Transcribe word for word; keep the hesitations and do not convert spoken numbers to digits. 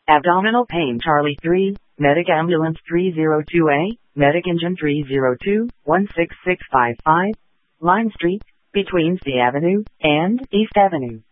Abdominal pain Charlie three, Medic Ambulance three zero two A, Medic Engine three zero two, one six six five five, Lime Street, between C Avenue and East Avenue.